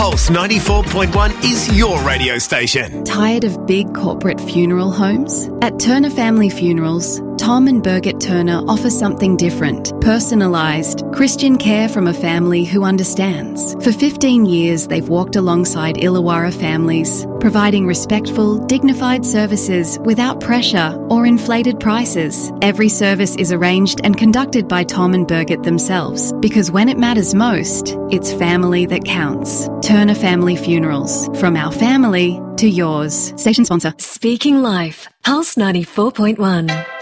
Pulse 94.1 is your radio station. Tired of big corporate funeral homes? At Turner Family Funerals, Tom and Birgit Turner offer something different, personalised, Christian care from a family who understands. For 15 years, they've walked alongside Illawarra families, providing respectful, dignified services without pressure or inflated prices. Every service is arranged and conducted by Tom and Birgit themselves, because when it matters most, it's family that counts. Turner Family Funerals. From our family to yours. Station sponsor. Speaking Life. Pulse 94.1.